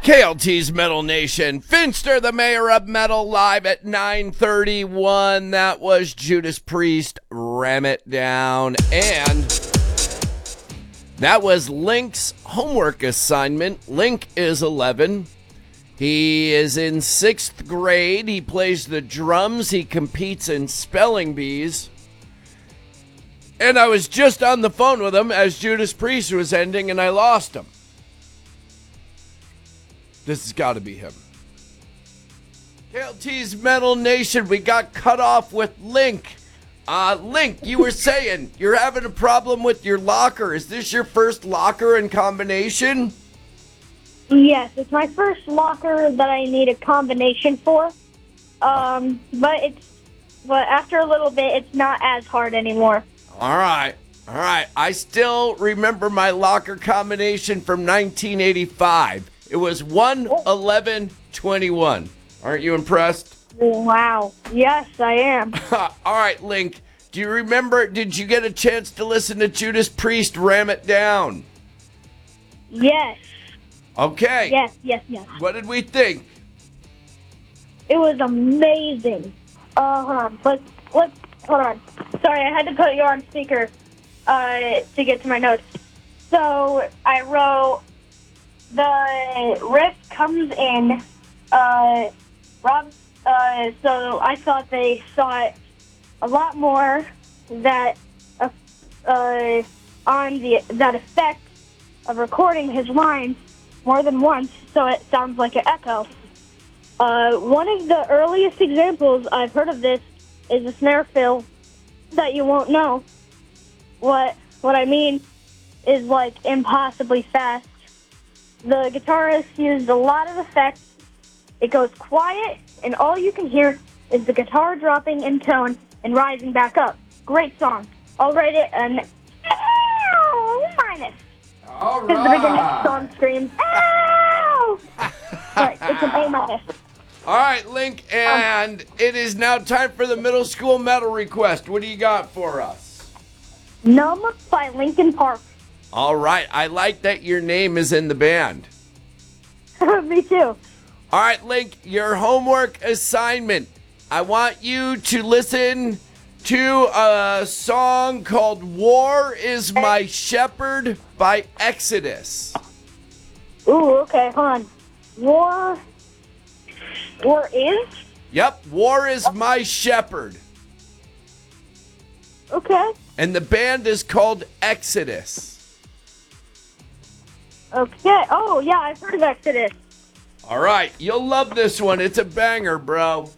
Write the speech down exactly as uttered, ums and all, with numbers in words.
K L T's Metal Nation. Finster, the mayor of metal, live at nine thirty-one. That was Judas Priest, Ram It Down. And that was Link's homework assignment. Link is eleven. He is in sixth grade. He plays the drums. He competes in spelling bees. And I was just on the phone with him as Judas Priest was ending, and I lost him. This has got to be him. K L T's Metal Nation, we got cut off with Link. Uh, Link, you were saying you're having a problem with your locker. Is this your first locker in combination? Yes, it's my first locker that I need a combination for. Um, but it's but after a little bit, it's not as hard anymore. All right. All right. I still remember my locker combination from nineteen eighty-five. It was one eleven twenty-one. Aren't you impressed? Wow. Yes, I am. All right, Link. Do you remember, did you get a chance to listen to Judas Priest Ram It Down? Yes. Okay. Yes, yes, yes. What did we think? It was amazing. Uh, hold on. Let's, let's, hold on. Sorry, I had to put you on speaker uh, to get to my notes. So, I wrote, the riff comes in, uh, Rob, uh, so I thought they saw it a lot more that, uh, uh, on the, that effect of recording his lines more than once, so it sounds like an echo. Uh, one of the earliest examples I've heard of this is a snare fill that you won't know. What, what I mean is like impossibly fast. The guitarist used a lot of effects. It goes quiet, and all you can hear is the guitar dropping in tone and rising back up. Great song. I'll rate it an ow minus. All Because the beginning of right. the song screams, ow! But it's an A minus. All right, Link, and it is now time for the middle school metal request. What do you got for us? Numb by Linkin Park. All right, I like that your name is in the band. Me too. All right, Link, your homework assignment. I want you to listen to a song called War is My Shepherd by Exodus. Ooh, okay, hold on. War... War is? Yep, War is My Shepherd. Okay. And the band is called Exodus. Okay. Oh, yeah, I've heard of Exodus. All right, you'll love this one. It's a banger, bro.